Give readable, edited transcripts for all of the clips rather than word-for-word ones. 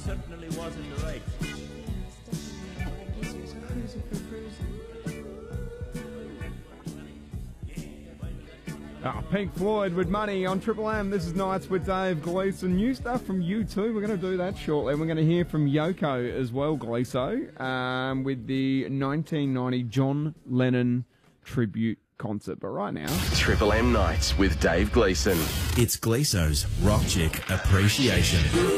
certainly was in the right. Pink Floyd with Money on Triple M. This is Nights with Dave Gleeson. New stuff from U2. We're going to do that shortly. We're going to hear from Yoko as well, Gleeso, with the 1990 John Lennon tribute concert. But right now, Triple M Nights with Dave Gleeson. It's Gleeso's Rock Chick Appreciation.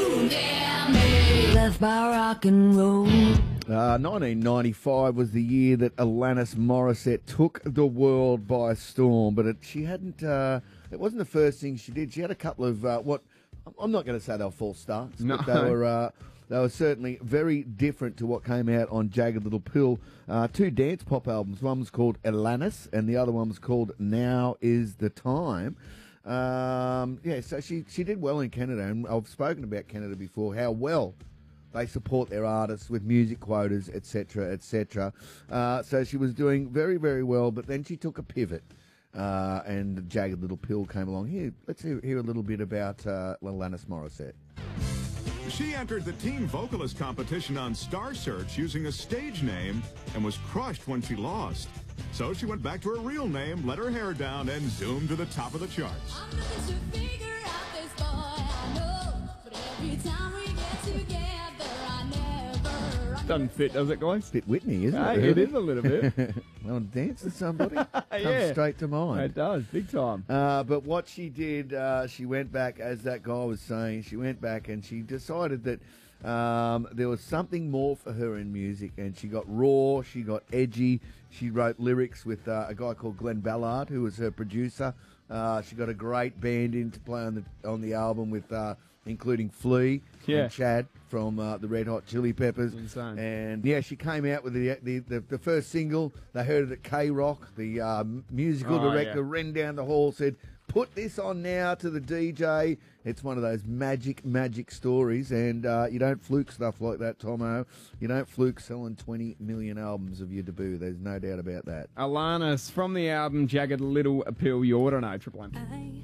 Left by rock and roll. 1995 was the year that Alanis Morissette took the world by storm, but she hadn't. It wasn't the first thing she did. She had a couple of what I'm not going to say they were false starts, no. but they were certainly very different to what came out on Jagged Little Pill. Two dance pop albums. One was called Alanis, and the other one was called Now Is the Time. So she did well in Canada, and I've spoken about Canada before, how well they support their artists with music quotas, etc., etc. So she was doing very, very well, but then she took a pivot, and Jagged Little Pill came along. Here, let's hear a little bit about Alanis Morissette. She entered the teen vocalist competition on Star Search using a stage name and was crushed when she lost. So she went back to her real name, let her hair down, and zoomed to the top of the charts. I'm looking to figure out this boy I know, but every time we get together, I never. doesn't fit, does it, guys? Bit Whitney, isn't Hey, it? it is a little bit. Well, dance with somebody comes Yeah. straight to mind. It does, big time. But what she did, she went back, as that guy was saying, she went back and she decided that there was something more for her in music, and she got raw, she got edgy. She wrote lyrics with a guy called Glenn Ballard, who was her producer. She got a great band in to play on the album with including Flea and Chad from the Red Hot Chili Peppers. Insane. And yeah, she came out with the first single. They heard it at K-Rock. The musical director ran down the hall, said, "Put this on now to the DJ." It's one of those magic stories, and you don't fluke stuff like that, Tomo. You don't fluke selling 20 million albums of your debut. There's no doubt about that. Alanis from the album Jagged Little Pill. You ought to know, Triple M. I